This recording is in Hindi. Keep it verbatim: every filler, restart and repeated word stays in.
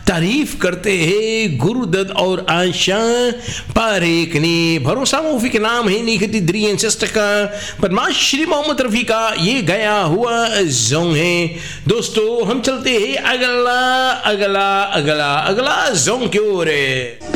तारीफ करते हैं गुरुदत्त और आशा पारेख ने। भरोसा मूवी के नाम है निखती द्रियन का पद्मा श्री मोहम्मद रफी का ये गया हुआ जोंग है। दोस्तों हम चलते हैं अगला अगला अगला अगला जोंग की ओर।